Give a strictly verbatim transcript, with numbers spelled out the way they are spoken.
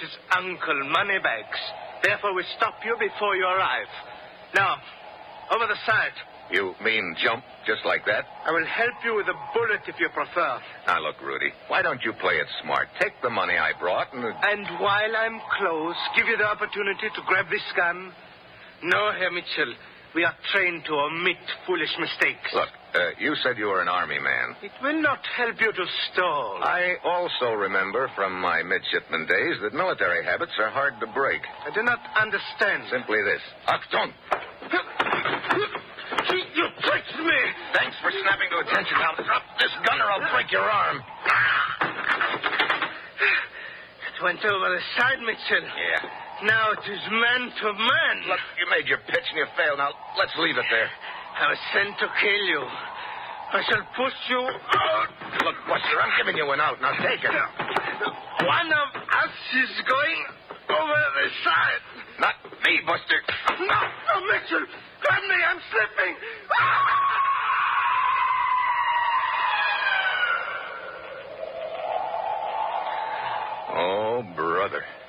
Buster's uncle, Moneybags. Therefore, we stop you before you arrive. Now, over the side. You mean jump just like that? I will help you with a bullet if you prefer. Now, look, Rudy, why don't you play it smart? Take the money I brought and... And while I'm close, give you the opportunity to grab this gun. No, Herr Mitchell. We are trained to omit foolish mistakes. Look, uh, you said you were an army man. It will not help you to stall. I also remember from my midshipman days that military habits are hard to break. I do not understand. Simply this. Achtung! You tricked me! Thanks for snapping to attention. Now drop this gun or I'll break your arm. It went over the side, Mitchell. Yeah. Now it is man to man. Look, you made your pitch and you failed. Now, let's leave it there. I was sent to kill you. I shall push you out. Look, Buster, I'm giving you an out. Now take it. One of us is going over the side. Not me, Buster. No, no, Mitchell. Grab me. I'm slipping. Oh, brother.